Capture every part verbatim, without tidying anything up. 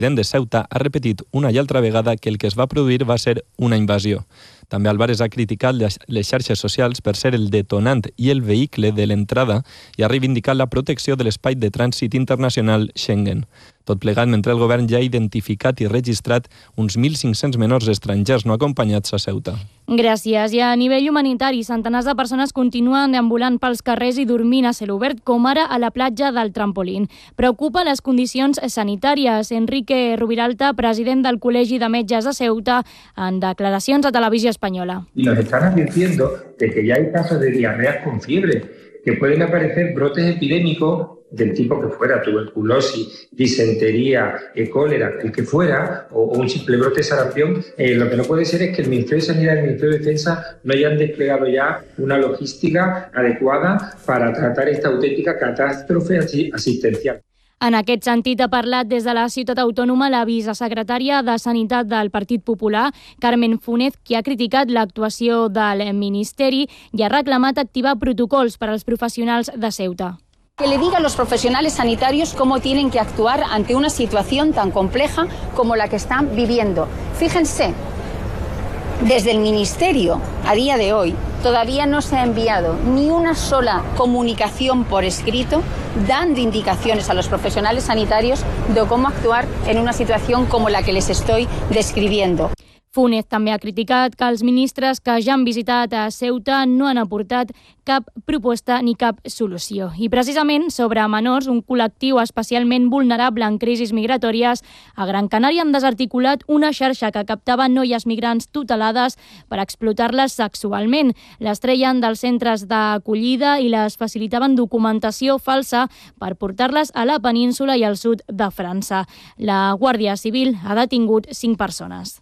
president de Ceuta ha repetit una i altra vegada que el que es va produir va ser una invasió. També Álvarez ha criticat les xarxes socials per ser el detonant i el vehicle de l'entrada i ha reivindicat la protecció de l'espai de trànsit internacional Schengen. Tot plegat mentre el govern ja ha identificat i registrat uns mil cinc-cents menors estrangers no acompanyats a Ceuta. Gràcies. I a nivell humanitari, centenars de persones continuen deambulant pels carrers i dormint a cel obert, com ara a la platja del Trampolín. Preocupa les condicions sanitàries. Enrique Rubiralta, president del Col·legi de Metges de Ceuta, en declaracions a Televisió Espanyola. Y nos están advirtiendo de que ya hay casos de diarreas con fiebre, que pueden aparecer brotes epidémicos del tipo que fuera, tuberculosis, disentería, eh, cólera, el que fuera, o, o un simple brote de sarampión. Eh, lo que no puede ser es que el Ministerio de Sanidad y el Ministerio de Defensa no hayan desplegado ya una logística adecuada para tratar esta auténtica catástrofe asistencial. En aquest sentit, ha parlat des de la ciutat autònoma la vicesecretària de Sanitat del Partit Popular, Carmen Funes, qui ha criticat l'actuació del Ministeri i ha reclamat activar protocols per als professionals de Ceuta. Que le diga a los profesionales sanitarios cómo tienen que actuar ante una situación tan compleja como la que están viviendo. Fíjense, desde el Ministerio, a día de hoy, todavía no se ha enviado ni una sola comunicación por escrito dando indicaciones a los profesionales sanitarios de cómo actuar en una situación como la que les estoy describiendo. Funes també ha criticat que els ministres que ja han visitat a Ceuta no han aportat cap proposta ni cap solució. I precisament sobre menors, un col·lectiu especialment vulnerable en crisis migratòries, a Gran Canària han desarticulat una xarxa que captava noies migrants tutelades per explotar-les sexualment. Les treien dels centres d'acollida i les facilitaven documentació falsa per portar-les a la península i al sud de França. La Guàrdia Civil ha detingut cinc persones.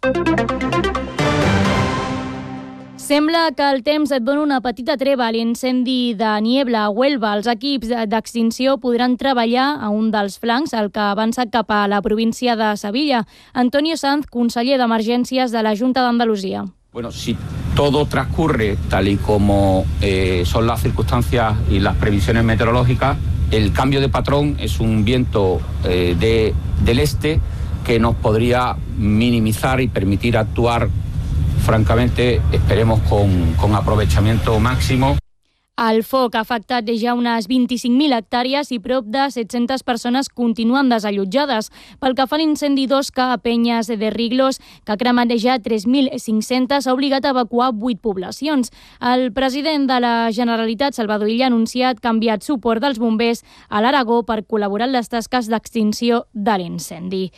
Sembla que el temps et dona una petita treva a l'incendi de Niebla a Huelva. Els equips d'extinció podran treballar a un dels flancs, el que avança cap a la província de Sevilla. Antonio Sanz, conseller d'Emergències de la Junta d'Andalusia. Bueno, si todo transcurre tal y como eh, son las circunstancias y las previsiones meteorológicas, el cambio de patrón es un viento eh, de, del este que nos podría minimizar y permitir actuar, francamente, esperemos con, con aprovechamiento máximo. El foc ha afectat ja unes vint-i-cinc mil hectàrees i prop de set-centes persones continuen desallotjades. Pel que fa a l'incendi d'Osca a Penyes de Riglos, que ha cremat ja tres mil cinc-centes, ha obligat a evacuar vuit poblacions. El president de la Generalitat, Salvador Illa, ha anunciat que ha enviat suport dels bombers a l'Aragó per col·laborar en les tasques d'extinció de l'incendi.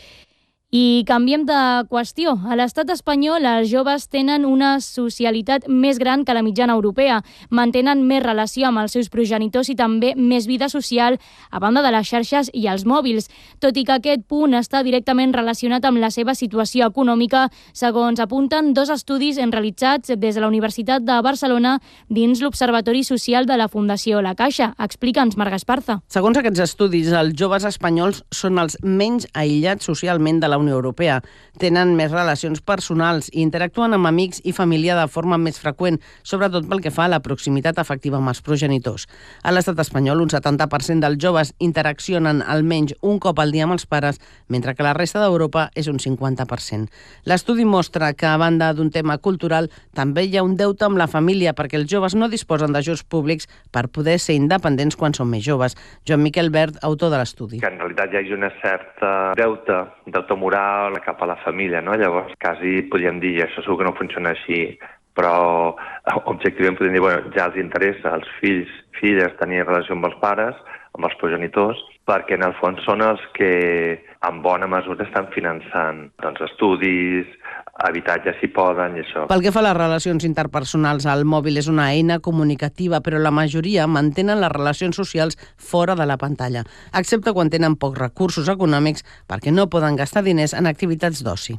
I canviem de qüestió. A l'estat espanyol, els joves tenen una socialitat més gran que la mitjana europea. Mantenen més relació amb els seus progenitors i també més vida social a banda de les xarxes i els mòbils. Tot i que aquest punt està directament relacionat amb la seva situació econòmica, segons apunten dos estudis realitzats des de la Universitat de Barcelona dins l'Observatori Social de la Fundació La Caixa. Explica'ns, Marga Esparza. Segons aquests estudis, els joves espanyols són els menys aïllats socialment de la Unió Europea. Tenen més relacions personals i interactuen amb amics i família de forma més freqüent, sobretot pel que fa a la proximitat afectiva amb els progenitors. A l'estat espanyol, un setanta per cent dels joves interaccionen almenys un cop al dia amb els pares, mentre que la resta d'Europa és un cinquanta per cent. L'estudi mostra que, a banda d'un tema cultural, també hi ha un deute amb la família perquè els joves no disposen d'ajuts públics per poder ser independents quan són més joves. Joan Miquel Verd, autor de l'estudi. Que en realitat hi hagi una certa deute, deute moral cap a la família, no? Llavors, quasi podríem dir, i això segur que no funciona així, però objectivament podríem dir, bueno, ja els interessa als fills, filles tenir relació amb els pares, amb els progenitors, perquè en el fons són els que en bona mesura estan finançant doncs, estudis, habitatge si poden i això. Pel que fa a les relacions interpersonals, el mòbil és una eina comunicativa, però la majoria mantenen les relacions socials fora de la pantalla, excepte quan tenen pocs recursos econòmics perquè no poden gastar diners en activitats d'oci.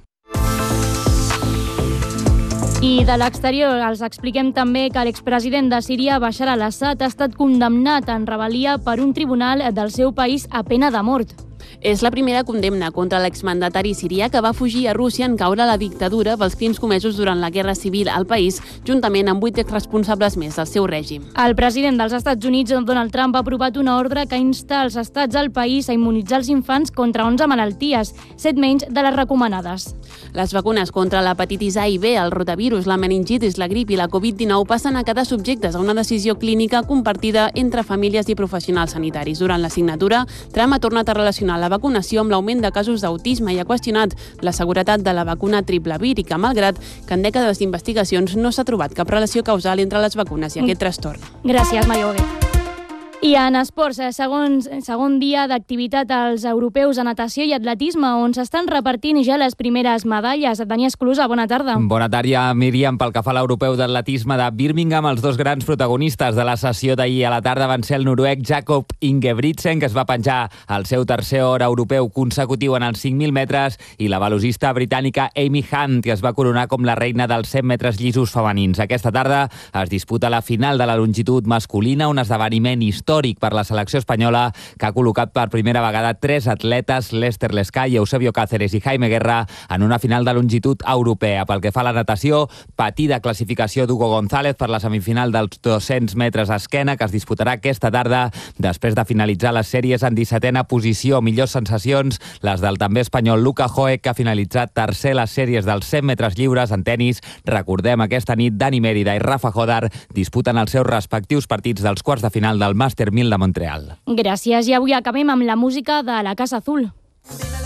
I de l'exterior els expliquem també que l'expresident de Síria, Bashar al-Assad, ha estat condemnat en rebel·lia per un tribunal del seu país a pena de mort. És la primera condemna contra l'exmandatari sirià que va fugir a Rússia en caure la dictadura pels crims comesos durant la Guerra Civil al país, juntament amb vuit exresponsables més del seu règim. El president dels Estats Units, Donald Trump, ha aprovat una ordre que insta els estats al país a immunitzar els infants contra onze malalties, set menys de les recomanades. Les vacunes contra l'hepatitis A i B, el rotavirus, la meningitis, la grip i la covid dinou passen a quedar subjectes a una decisió clínica compartida entre famílies i professionals sanitaris. Durant la signatura, Trump ha tornat a relacionar la vacunació amb l'augment de casos d'autisme i ha qüestionat la seguretat de la vacuna triple vírica, malgrat que en dècades d'investigacions no s'ha trobat cap relació causal entre les vacunes i aquest trastorn. Gràcies, Maria Huguet. I en esports, segon, segon dia d'activitat als europeus de natació i atletisme, on s'estan repartint ja les primeres medalles. Dani Esclusa, bona tarda. Bona tarda, Míriam. Pel que fa a l'europeu d'atletisme de Birmingham, els dos grans protagonistes de la sessió d'ahir a la tarda van ser el noruec Jakob Ingebrigtsen, que es va penjar el seu tercer or europeu consecutiu en els cinc mil metres, i la velocista britànica Amy Hunt, que es va coronar com la reina dels cent metres llisos femenins. Aquesta tarda es disputa la final de la longitud masculina, un esdeveniment històric per la selecció espanyola, que ha col·locat per primera vegada tres atletes, Lester Lescay, Eusebio Cáceres i Jaime Guerra, en una final de longitud europea. Pel que fa a la natació, patida classificació d'Hugo González per la semifinal dels dos-cents metres a esquena, que es disputarà aquesta tarda, després de finalitzar les sèries en dissetena posició. Millors sensacions, les del també espanyol Luca Joek, que ha finalitzat tercer les sèries dels cent metres lliures. En tenis, recordem, aquesta nit Dani Mérida i Rafa Jodar disputen els seus respectius partits dels quarts de final del Màster mil de Montreal. Gràcies. I avui acabem amb la música de la Casa Azul.